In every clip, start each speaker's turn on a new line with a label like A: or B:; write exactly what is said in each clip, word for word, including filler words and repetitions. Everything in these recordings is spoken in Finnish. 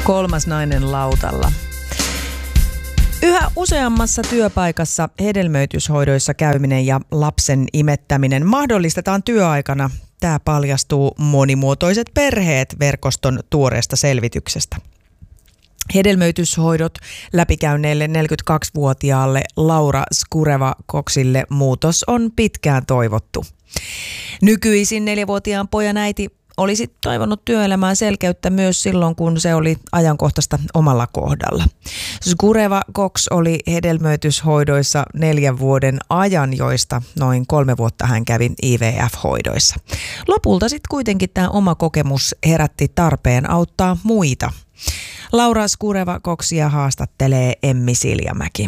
A: Kolmas nainen lautalla. Yhä useammassa työpaikassa hedelmöityshoidoissa käyminen ja lapsen imettäminen mahdollistetaan työaikana. Tämä paljastuu Monimuotoiset perheet -verkoston tuoreesta selvityksestä. Hedelmöityshoidot läpikäyneelle neljäkymmentäkaksivuotiaalle Laura Skureva-Coxille muutos on pitkään toivottu. Nykyisin neljävuotiaan pojan äiti olisi toivonut työelämään selkeyttä myös silloin, kun se oli ajankohtaista omalla kohdalla. Skureva-Cox oli hedelmöityshoidoissa neljän vuoden ajan, joista noin kolme vuotta hän kävi I V F-hoidoissa. Lopulta sitten kuitenkin tämä oma kokemus herätti tarpeen auttaa muita. Laura Skureva-Coxia haastattelee Emmi Siljamäki.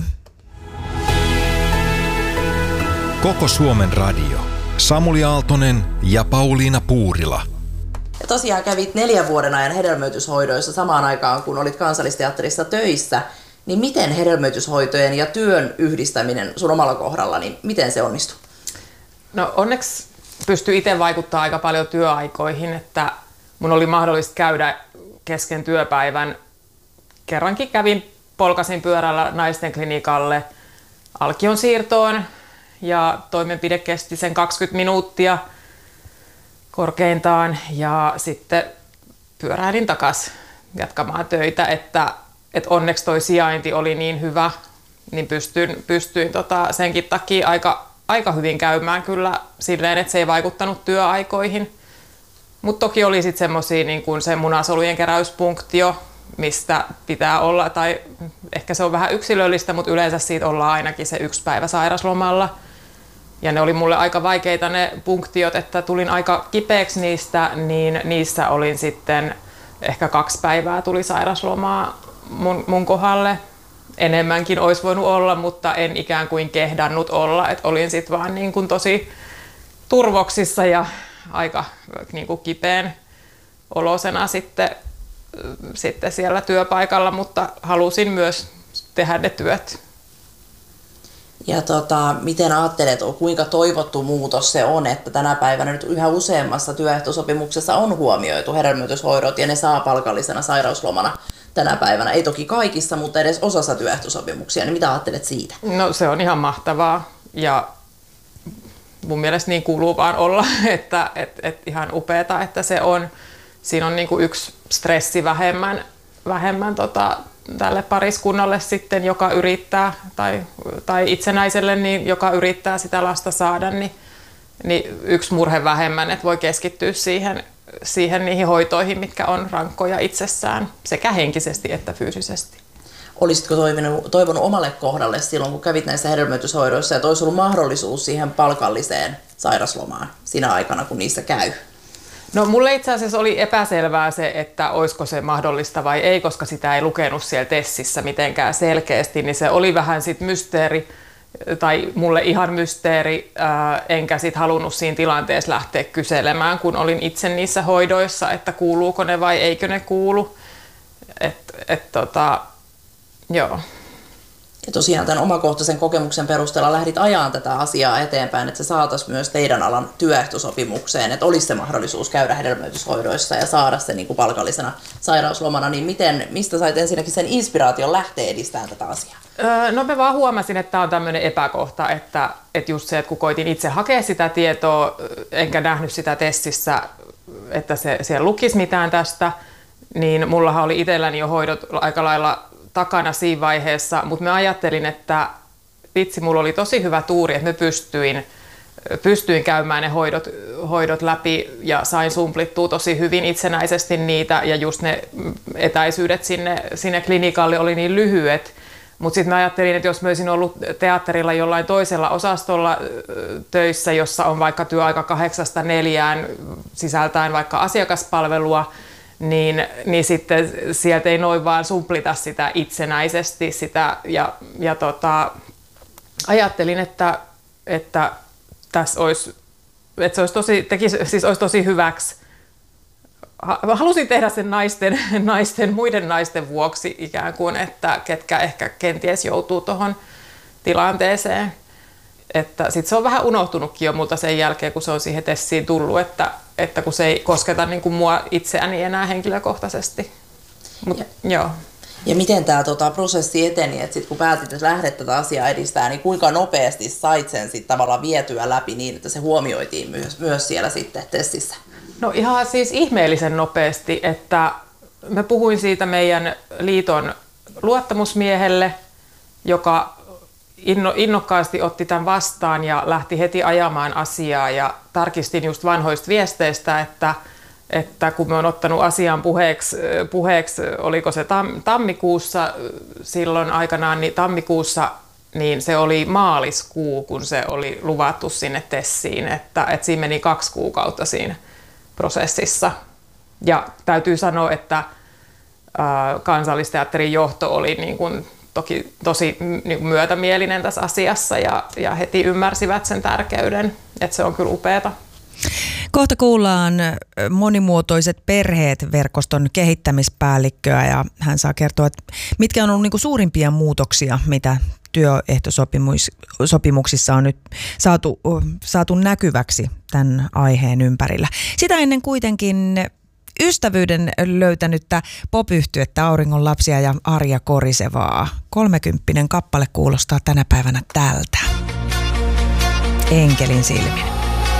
B: Koko Suomen radio. Samuli Aaltonen ja Pauliina Puurila.
C: Ja tosiaan kävit neljän vuoden ajan hedelmöityshoidoissa samaan aikaan, kun olit Kansallisteatterissa töissä. Niin miten hedelmöityshoitojen ja työn yhdistäminen sun omalla kohdalla, niin miten se onnistui?
D: No onneksi pystyi itse vaikuttamaan aika paljon työaikoihin, että mun oli mahdollista käydä kesken työpäivän. Kerrankin kävin, polkasin pyörällä naisten klinikalle alkion siirtoon ja toimenpide kesti sen kaksikymmentä minuuttia korkeintaan ja sitten pyöräilin takaisin jatkamaan töitä, että, että onneksi toi sijainti oli niin hyvä, niin pystyin, pystyin tota senkin takia aika, aika hyvin käymään kyllä silleen, että se ei vaikuttanut työaikoihin. Mutta toki oli sitten semmoisia niin kuin se munasolujen keräyspunktio, mistä pitää olla, tai ehkä se on vähän yksilöllistä, mutta yleensä siitä ollaan ainakin se yksi päivä sairaslomalla. Ja ne oli mulle aika vaikeita ne punktiot, että tulin aika kipeäksi niistä, niin niissä olin sitten ehkä kaksi päivää tuli sairaslomaa mun, mun kohdalle. Enemmänkin olisi voinut olla, mutta en ikään kuin kehdannut olla, että olin sitten vaan niin kuin tosi turvoksissa ja aika niin kuin kipeän olosena sitten, sitten siellä työpaikalla, mutta halusin myös tehdä ne työt.
C: Ja tota, miten ajattelet, kuinka toivottu muutos se on, että tänä päivänä nyt yhä useammassa työehtosopimuksessa on huomioitu hedelmöityshoidot ja ne saa palkallisena sairauslomana tänä päivänä. Ei toki kaikissa, mutta edes osassa työehtosopimuksia. Niin mitä ajattelet siitä?
D: No se on ihan mahtavaa ja mun mielestä niin kuuluu vaan olla, että et, et ihan upeata, että se on. Siinä on niin kuin yksi stressi vähemmän, vähemmän tota, tälle pariskunnalle sitten, joka yrittää, tai, tai itsenäiselle, niin, joka yrittää sitä lasta saada, niin, niin yksi murhe vähemmän, että voi keskittyä siihen, siihen niihin hoitoihin, mitkä on rankkoja itsessään, sekä henkisesti että fyysisesti.
C: Olisitko toivonut, toivonut omalle kohdalle silloin, kun kävit näissä hedelmöityshoidoissa, että olisi ollut mahdollisuus siihen palkalliseen sairaslomaan siinä aikana, kun niissä käy?
D: No mulle itse asiassa oli epäselvää se, että olisiko se mahdollista vai ei, koska sitä ei lukenut siellä tessissä mitenkään selkeästi, niin se oli vähän sit mysteeri, tai mulle ihan mysteeri, ää, enkä sit halunnut siinä tilanteessa lähteä kyselemään, kun olin itse niissä hoidoissa, että kuuluuko ne vai eikö ne kuulu. Et, et, tota, joo.
C: Ja tosiaan tämän omakohtaisen kokemuksen perusteella lähdit ajaan tätä asiaa eteenpäin, että se saataisiin myös teidän alan työehtosopimukseen, että olisi se mahdollisuus käydä hedelmöityshoidoissa ja saada se niin kuin palkallisena sairauslomana. Niin miten, mistä sait ensinnäkin sen inspiraation lähteä edistämään tätä asiaa?
D: Öö, no mä vaan huomasin, että tämä on tämmöinen epäkohta, että, että just se, että kun koitin itse hakea sitä tietoa, enkä nähnyt sitä testissä, että se siellä lukisi mitään tästä, niin mullahan oli itselläni jo hoidot aika lailla takana siinä vaiheessa, mutta mä ajattelin, että vitsi, mulla oli tosi hyvä tuuri, että mä pystyin, pystyin käymään ne hoidot, hoidot läpi ja sain sumplittua tosi hyvin itsenäisesti niitä ja just ne etäisyydet sinne, sinne klinikalle oli niin lyhyet. Mutta sitten mä ajattelin, että jos mä olisin ollut teatterilla jollain toisella osastolla töissä, jossa on vaikka työaika kahdeksasta neljään sisältäen vaikka asiakaspalvelua, Niin, niin sitten sieltä ei noin vaan sumplita sitä itsenäisesti sitä ja, ja tota, ajattelin, että, että tässä olisi, että se olisi tosi, tekisi, siis olisi tosi hyväksi. Halusin tehdä sen naisten, naisten, muiden naisten vuoksi ikään kuin, että ketkä ehkä kenties joutuu tuohon tilanteeseen. Että sit se on vähän unohtunutkin jo multa sen jälkeen, kun se on siihen tessiin tullut, että, että kun se ei kosketa niin kuin mua itseäni enää henkilökohtaisesti. Mut,
C: ja,
D: joo.
C: ja miten tämä tota, prosessi eteni, että sit kun päätit, että lähdet tätä asiaa edistää, niin kuinka nopeasti sait sen sit tavallaan vietyä läpi niin, että se huomioitiin myös, myös siellä sitten testissä?
D: No ihan siis ihmeellisen nopeasti, että mä puhuin siitä meidän liiton luottamusmiehelle, joka inno, innokkaasti otti tämän vastaan ja lähti heti ajamaan asiaa ja tarkistin just vanhoista viesteistä, että, että kun me on ottanut asian puheeksi, puheeksi oliko se tam, tammikuussa silloin aikanaan, niin tammikuussa niin se oli maaliskuu, kun se oli luvattu sinne tessiin, että, että siinä meni kaksi kuukautta siinä prosessissa. Ja täytyy sanoa, että ää, Kansallisteatterin johto oli niin kuin toki tosi niin kuin myötämielinen tässä asiassa ja, ja heti ymmärsivät sen tärkeyden, että se on kyllä upeata.
A: Kohta kuullaan Monimuotoiset perheet -verkoston kehittämispäällikköä ja hän saa kertoa, että mitkä on ollut niin kuin suurimpia muutoksia, mitä työehtosopimuksissa on nyt saatu, saatu näkyväksi tämän aiheen ympärillä. Sitä ennen kuitenkin ystävyyden löytänyttä pop-yhtyettä Auringon lapsia ja Arja Korisevaa. Kolmekymppinen kappale kuulostaa tänä päivänä tältä. Enkelin silmin.